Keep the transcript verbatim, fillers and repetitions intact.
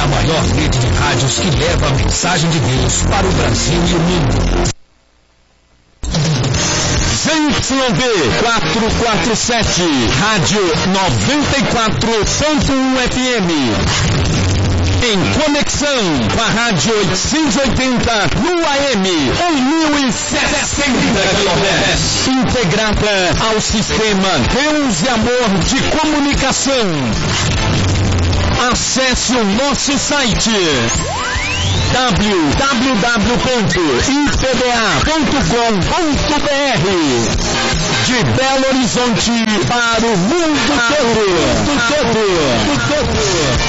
a maior rede de rádios que leva a mensagem de Deus para o Brasil e o mundo. Z Y D quatrocentos e quarenta e sete, Rádio noventa e quatro ponto um F M. Em conexão com a Rádio oitocentos e oitenta no A M, mil e sessenta quilômetros. Integrada ao sistema Deus e Amor de Comunicação. Acesse o nosso site w w w ponto i p b a ponto com ponto b r. De Belo Horizonte para o mundo todo.